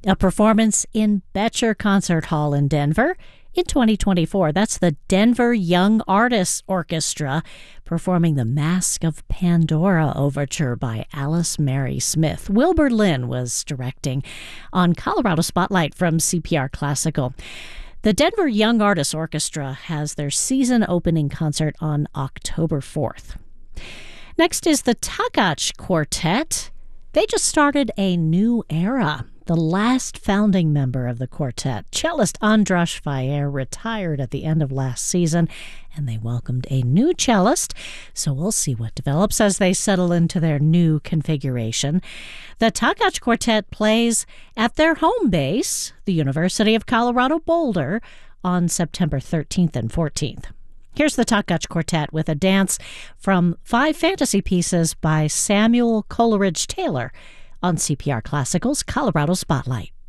A performance in Boettcher Concert Hall in Denver in 2024. That's the Denver Young Artists Orchestra performing the Mask of Pandora Overture by Alice Mary Smith. Wilbur Lynn was directing on Colorado Spotlight from CPR Classical. The Denver Young Artists Orchestra has their season opening concert on October 4th. Next is the Takach Quartet. They just started a new era. The last founding member of the quartet, cellist Andras Fayer, retired at the end of last season, and they welcomed a new cellist, so we'll see what develops as they settle into their new configuration. The Takach Quartet plays at their home base, the University of Colorado Boulder, on September 13th and 14th. Here's the Takach Quartet with a dance from 5 fantasy pieces by Samuel Coleridge Taylor on CPR Classical's Colorado Spotlight.